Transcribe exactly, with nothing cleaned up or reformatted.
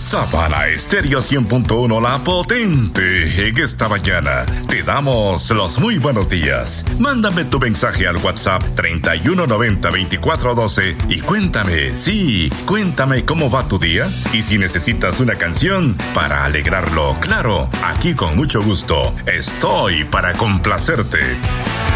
Sabana Estéreo cien punto uno, la potente. En esta mañana te damos los muy buenos días. Mándame tu mensaje al WhatsApp treinta y uno noventa veinticuatro doce y cuéntame, sí, cuéntame cómo va tu día y si necesitas una canción para alegrarlo. Claro, aquí con mucho gusto estoy para complacerte.